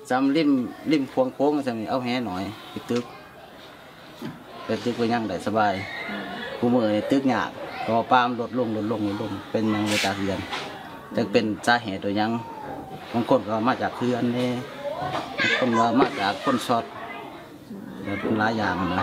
จำริมพวงโค้งจำเอาแห่หน่อยไปตึกไปย่างได้สบายผู้มือในตึกหยาบก็ปามลดลงเป็นยังไปจากเรือนแต่เป็นสาเหตุโดยยังบางคนก็มาจากเรือนนี่บางคนก็มาจากคนช็อตเป็นหลายอย่างนะ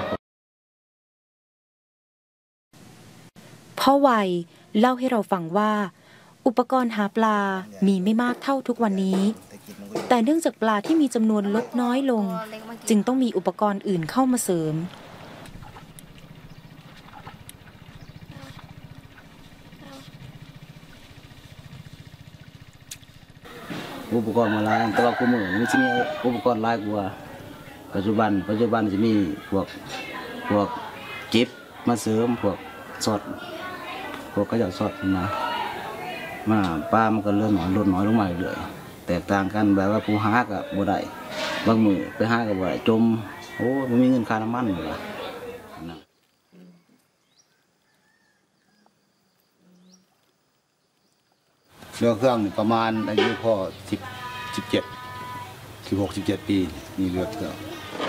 พ่อวัยเล่าให้เราฟังว่าอุปกรณ์หาปลามีไม่มากเท่าทุกวันนี้แต่เนื่องจากปลาที่มีจำนวนลดน้อยลงจึงต้องมีอุปกรณ์อื่นเข้ามาเสริมอุปกรณ์มาล้างแต่ว่าคู่มือมันจะมีอุปกรณ์หลายกว่าปัจจุบันจะมีพวกจิ๊บมาเสริมพวกสดพวกกระจกสดนะมาปลามันก็ลดน้อยลงมาเรื่อยแตกต่างกันแบบว่าผู้หากับบ่ได้บางมือไปหากับบ่ได้จมโอ้ไม่มีเงินค่าน้ำมันเลยเรือเครื่องประมาณอายุพ่อ16-17 ปีมีเรือเครื่อง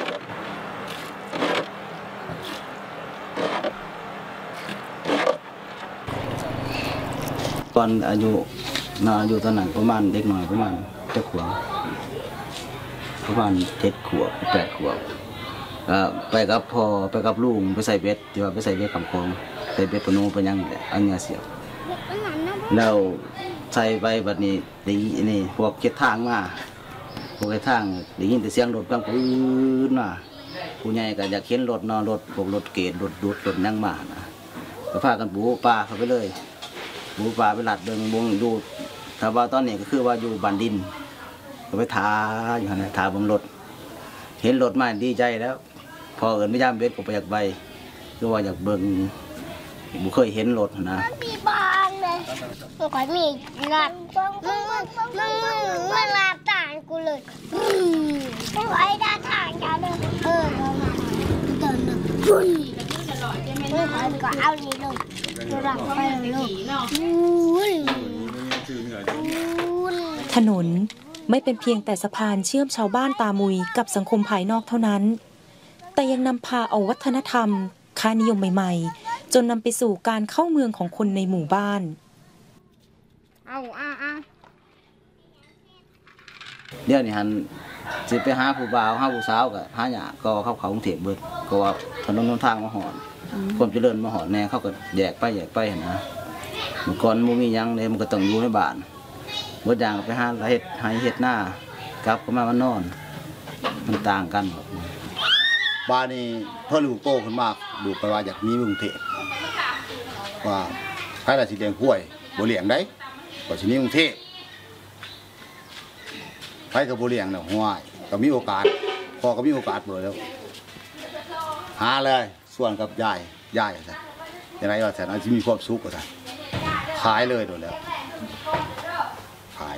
ตอนอายุตอนนั้นประมาณเด็กหน่อยประมาณ7 ขวบประมาณ7 ขวบ8 ขวบไปกับพ่อไปกับลุงไปใส่เบ็ดที่ว่าไปใส่เบ็ดคำคองใส่เบ็ดปนูไปยังอันเนี้ยเสียบแล้วใส่ไปแบบนี้นี่พวกเก็ดทางมาพวกเก็ดทางได้ยินแต่เสียงรถกลางคืนมาผู้ใหญ่ก็อยากเข็นรถนอนพวกรถเกตรถดูดรถนั่งมานะก็พากันปูปลาเข้าไปเลยปูปลาไปหลัดเดินวงดูถ้าว่าตอนนี้ก็คือว่าอยู่บันดินก็ไปทาอยู่นะทาบนรถเห็นรถมาดีใจแล้วพอเอิญไม่ย่ามเบ็ดก็ไปอยากใบคือว่าอยากเบิ่งบุเคยเห็นรถนะมีบานเลยมันก็มีหลับมึงหลับตากูเลยไม่ไหวด้านทางจะเลยเดินพุ่นไม่ไหวก็เอานี่เลยหลับไปเลยถนนไม่เป็นเพียงแต่สะพานเชื่อมชาวบ้านตามุยกับสังคมภายนอกเท่านั้นแต่ยังนำพาเอาวัฒนธรรมค่านิยมใหม่ๆจนนำไปสู่การเข้าเมืองของคนในหมู่บ้านเดี๋ยวนี้ฮันสิไปหาผู้บ่าวหาผู้สาวกับหาหยาก็เข้ากรุงเทพเบิดก็ว่าถนนทางมาหอนความเจริญมาหอนแน่เขาก็แยกไปนะเมื่อก่อนมันมียังเลยมันก็ต้องอยู่ในบ้านบดอย่างไปหาเฮ็ดหน้ากลับก็มานอนมันต่างกันบ้านนี้พ่อลูกโตขึ้นมากดูไปว่าอยากมีกรุงเทพว่าใครละสิเลี้ยงกล้วยบ่เลี้ยงได้ก็สิมีกรุงเทพใครก็บ่เลี้ยงน่ะห้วยก็มีโอกาสพ่อก็มีโอกาสบ่แล้วหาเลยส่วนกับยายซะยังไงว่าแสนอาจสิมีความสุขก็ได้ขายเลยโดนแล้วขาย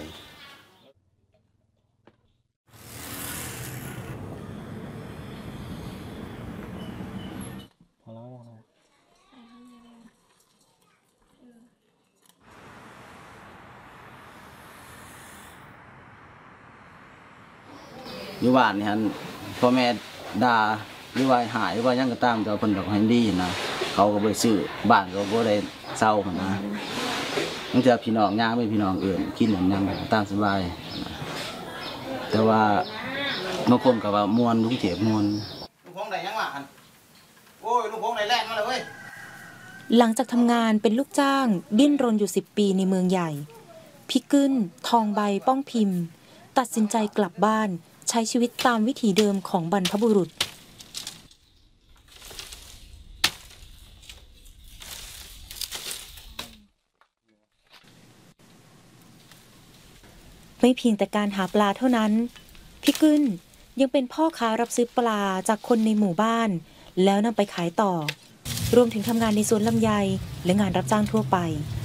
อยู่บ้านนี่ฮันพ่อแม่ด่าหรือว่าหายหรือว่ายังก็ตามแต่เพิ่นบอกให้ดีนะเขาก็บ่ซื้อบ้านก็บ่ได้เซาหั่นนะบางทีพี่น้องย่างไม่พี่น้องอื่นกินหยังตามสบายแต่ว่าบางคนก็ว่ามวนกรุงเทพมวนลุงพงได้ยังวะโอ้ยลุงพงได้แล่นมาเลยเว้ยหลังจากทำงานเป็นลูกจ้างดิ้นรนอยู่10 ปีในเมืองใหญ่พี่กึ้นทองใบป้องพิมพ์ตัดสินใจกลับบ้านใช้ชีวิตตามวิถีเดิมของบรรพบุรุษไม่เพียงแต่การหาปลาเท่านั้นพี่กึ้นยังเป็นพ่อค้ารับซื้อปลาจากคนในหมู่บ้านแล้วนำไปขายต่อรวมถึงทำงานในสวนลำไยและงานรับจ้างทั่วไป